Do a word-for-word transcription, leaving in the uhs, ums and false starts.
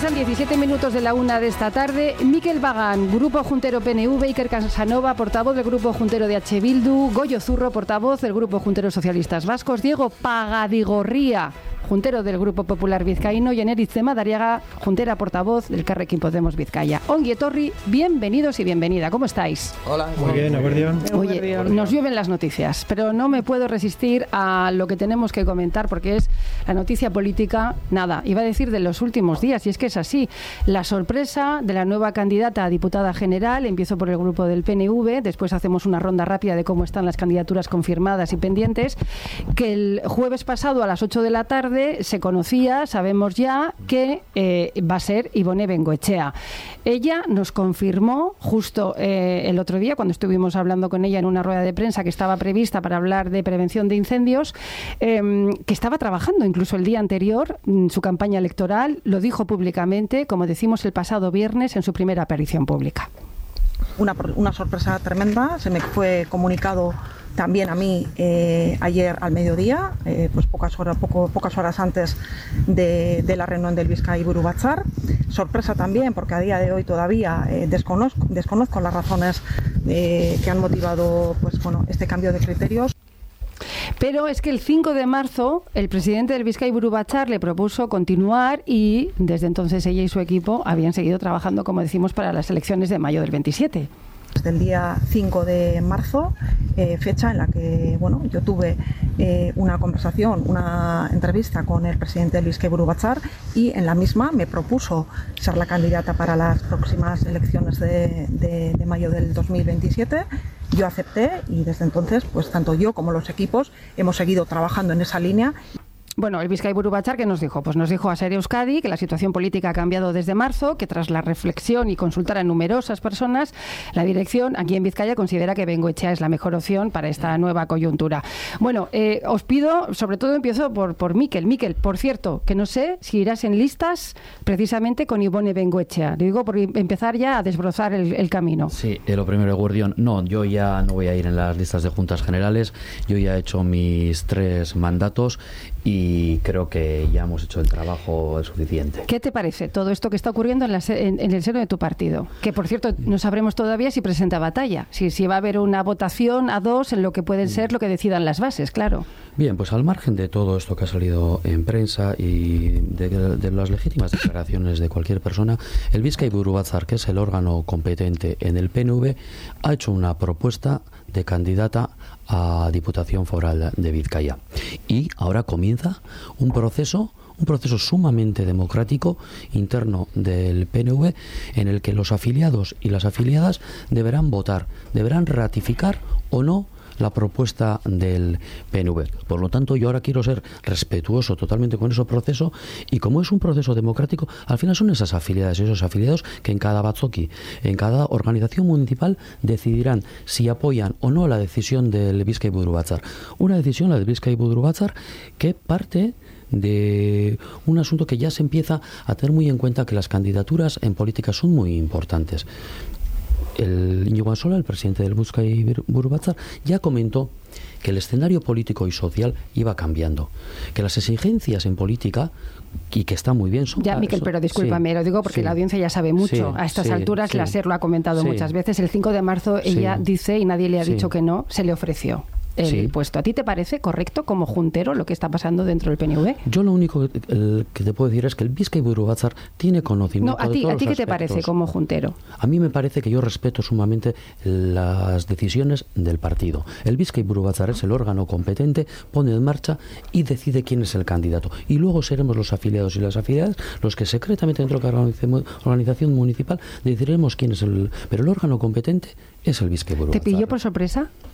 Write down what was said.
Pasan diecisiete minutos de la una de esta tarde. Mikel Bagán, Grupo Juntero P N V, Iker Casanova, portavoz del Grupo Juntero de H. Bildu, Goyo Zurro, portavoz del Grupo Juntero Socialistas Vascos, Diego Pagadigorría, juntero del Grupo Popular Vizcaíno, y Eneritz Madariaga, juntera portavoz del Elkarrekin Podemos Vizcaya. Ongi etorri, bienvenidos y bienvenida. ¿Cómo estáis? Hola. Muy bien, aguardión. Oye, nos llueven las noticias, pero no me puedo resistir a lo que tenemos que comentar, porque es la noticia política, nada, iba a decir de los últimos días, y es que es así. La sorpresa de la nueva candidata a diputada general, empiezo por el grupo del P N V, después hacemos una ronda rápida de cómo están las candidaturas confirmadas y pendientes, que el jueves pasado a las ocho de la tarde se conocía, sabemos ya, que eh, va a ser Ibone Bengoechea. Ella nos confirmó justo eh, el otro día, cuando estuvimos hablando con ella en una rueda de prensa que estaba prevista para hablar de prevención de incendios, eh, que estaba trabajando incluso el día anterior en su campaña electoral. Lo dijo públicamente, como decimos, el pasado viernes en su primera aparición pública. Una, una sorpresa tremenda, se me fue comunicado también a mí eh, ayer al mediodía, eh, pues pocas horas, poco, pocas horas antes de, de la reunión del Bizkai Buru Batzar. Sorpresa también porque a día de hoy todavía eh, desconozco, desconozco las razones eh, que han motivado pues, bueno, este cambio de criterios. Pero es que el cinco de marzo el presidente del Bizkai Buru Batzar le propuso continuar y desde entonces ella y su equipo habían seguido trabajando, como decimos, para las elecciones de mayo del veintisiete. Desde el día cinco de marzo, eh, fecha en la que bueno, yo tuve eh, una conversación, una entrevista con el presidente del Bizkai Buru Batzar, y en la misma me propuso ser la candidata para las próximas elecciones de, de, de mayo del dos mil veintisiete. Yo acepté y desde entonces, pues tanto yo como los equipos hemos seguido trabajando en esa línea. Bueno, el Bizkai Buru Batzar, ¿qué nos dijo? Pues nos dijo a Ser Euskadi que la situación política ha cambiado desde marzo, que tras la reflexión y consultar a numerosas personas, la dirección aquí en Vizcaya considera que Bengoechea es la mejor opción para esta nueva coyuntura. Bueno, eh, os pido, sobre todo empiezo por, por Mikel. Mikel, por cierto, que no sé si irás en listas precisamente con Ibone Bengoechea. Le digo por empezar ya a desbrozar el, el camino. Sí, eh, lo primero, Guardión, no, yo ya no voy a ir en las listas de juntas generales, yo ya he hecho mis tres mandatos y creo que ya hemos hecho el trabajo suficiente. ¿Qué te parece todo esto que está ocurriendo en, la, en, en el seno de tu partido? Que, por cierto, no sabremos todavía si presenta batalla, si, si va a haber una votación a dos en lo que pueden ser lo que decidan las bases, claro. Bien, pues al margen de todo esto que ha salido en prensa y de, de las legítimas declaraciones de cualquier persona, el Bizkai Buru Batzar, que es el órgano competente en el P N V, ha hecho una propuesta de candidata a Diputación Foral de Vizcaya. Y ahora comienza un proceso, un proceso sumamente democrático interno del P N V, en el que los afiliados y las afiliadas deberán votar, deberán ratificar o no la propuesta del P N V. Por lo tanto, yo ahora quiero ser respetuoso totalmente con ese proceso, y como es un proceso democrático, al final son esas afiliadas y esos afiliados que en cada batzoki, en cada organización municipal, decidirán si apoyan o no la decisión del Bizkai Buru Batzar. Una decisión, la del Bizkai Buru Batzar, que parte de un asunto que ya se empieza a tener muy en cuenta, que las candidaturas en política son muy importantes. El Iñigo Ansola, el presidente del Bizkai Buru Batzar, ya comentó que el escenario político y social iba cambiando, que las exigencias en política, y que está muy bien, son... Ya, Mikel, pero discúlpame, sí, lo digo porque sí, la audiencia ya sabe mucho. Sí, a estas sí, alturas, sí, la SER lo ha comentado sí, muchas veces. El cinco de marzo ella sí, dice, y nadie le ha sí, dicho que no, se le ofreció el sí. puesto. ¿A ti te parece correcto como juntero lo que está pasando dentro del P N V? Yo lo único que, el, que te puedo decir es que el Bizkai Buru Batzar tiene conocimiento no, a ti, de todos ¿a ti los qué te aspectos. Parece como juntero? A mí me parece que yo respeto sumamente las decisiones del partido. El Bizkai Buru Batzar es el órgano competente, pone en marcha y decide quién es el candidato. Y luego seremos los afiliados y las afiliadas los que secretamente dentro de la organización municipal decidiremos quién es el... Pero el órgano competente es el Bizkai Buru Batzar. ¿Te pilló por sorpresa?